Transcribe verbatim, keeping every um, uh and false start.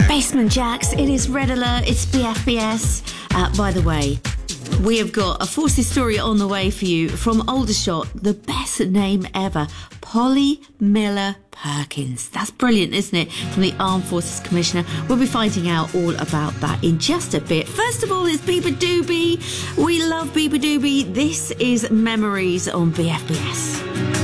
Basement Jacks, it is Red Alert, it's B F B S. Uh, by the way, we have got a Forces story on the way for you from Aldershot, the best name ever, Polly Miller Perkins. That's brilliant, isn't it? From the Armed Forces Commissioner. We'll be finding out all about that in just a bit. First of all, it's Beabadoobee. We love Beabadoobee. This is Memories on B F B S.